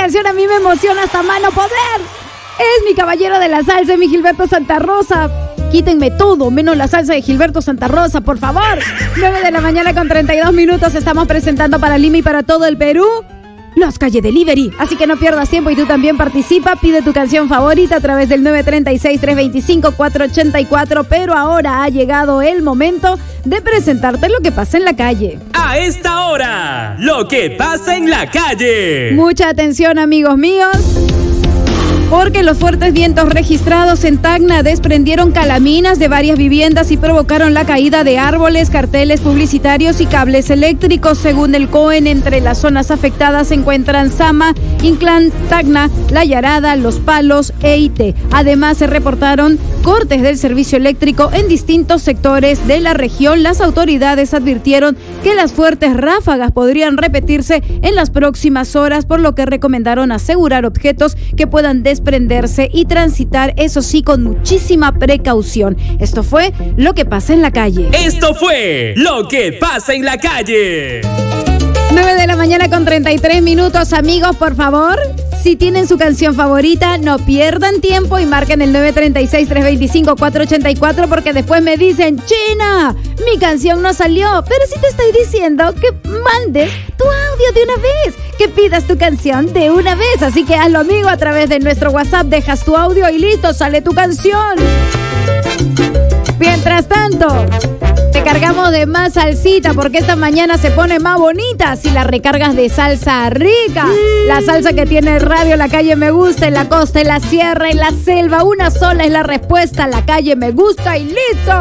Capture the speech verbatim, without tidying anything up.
canción a mí me emociona hasta mano poder. Es mi caballero de la salsa, es mi Gilberto Santa Rosa. Quítenme todo, menos la salsa de Gilberto Santa Rosa, por favor. nueve de la mañana con treinta y dos minutos. Estamos presentando para Lima y para todo el Perú Los Calle Delivery. Así que no pierdas tiempo y tú también participa. Pide tu canción favorita a través del nueve tres seis, tres dos cinco, cuatro ocho cuatro. Pero ahora ha llegado el momento de presentarte lo que pasa en la calle. A esta hora, lo que pasa en la calle. Mucha atención, amigos míos, porque los fuertes vientos registrados en Tacna desprendieron calaminas de varias viviendas y provocaron la caída de árboles, carteles publicitarios y cables eléctricos. Según el COEN, entre las zonas afectadas se encuentran Sama, Inclán, Tacna, La Yarada, Los Palos e Ite. Además, se reportaron cortes del servicio eléctrico en distintos sectores de la región. Las autoridades advirtieron que las fuertes ráfagas podrían repetirse en las próximas horas, por lo que recomendaron asegurar objetos que puedan desprenderse y transitar, eso sí, con muchísima precaución. Esto fue lo que pasa en la calle. Esto fue lo que pasa en la calle. nueve de la mañana con treinta y tres minutos, amigos, por favor, si tienen su canción favorita, no pierdan tiempo y marquen el nueve tres seis, tres dos cinco, cuatro ocho cuatro, porque después me dicen, China, mi canción no salió, pero sí te estoy diciendo que mandes tu audio de una vez, que pidas tu canción de una vez, así que hazlo, amigo, a través de nuestro WhatsApp, dejas tu audio y listo, sale tu canción. Mientras tanto, te cargamos de más salsita porque esta mañana se pone más bonita si la recargas de salsa rica. La salsa que tiene radio La Calle Me Gusta, en la costa, en la sierra, en la selva. Una sola es la respuesta, La Calle Me Gusta y listo.